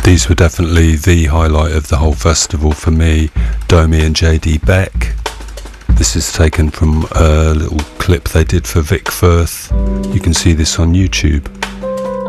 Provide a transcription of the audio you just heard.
These were definitely the highlight of the whole festival for me, Domi and JD Beck. This is taken from a little clip they did for Vic Firth. You can see this on YouTube.